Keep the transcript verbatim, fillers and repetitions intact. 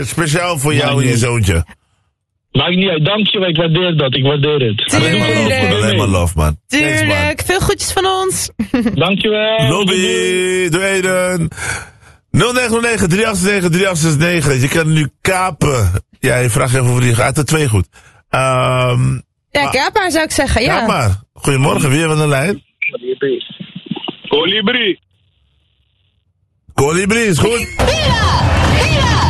speciaal voor jou en je zoontje. Maakt niet uit, dankjewel, ik waardeer dat, ik waardeer het. Alleen maar love, alleen maar love, man. Tuurlijk, Thanks, man. veel groetjes van ons. Dankjewel. Lobby, doe Eden. nul negen nul negen drie acht negen drie acht zes negen. Je kan nu kapen. Ja, je vraagt even voor die gaat er twee goed. Um, Ja, kaap maar zou ik zeggen, ja. Kaap maar. Goedemorgen, weer van de lijn. Colibri. Colibri is goed. Viva! Viva!